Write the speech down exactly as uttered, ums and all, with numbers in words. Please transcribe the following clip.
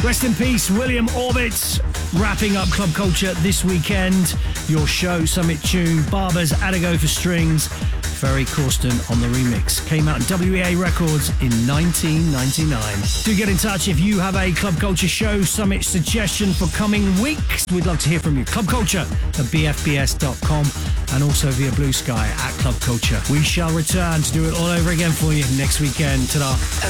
Rest in peace, William Orbit. Wrapping up Club Culture this weekend. Your show, Summit Tune, Barbers, Adigo for strings. Ferry Corsten on the remix. Came out in W E A Records in nineteen ninety-nine. Do get in touch if you have a Club Culture show summit suggestion for coming weeks. We'd love to hear from you. Club Culture at b f b s dot com and also via Blue Sky at Club Culture. We shall return to do it all over again for you next weekend. Ta-da.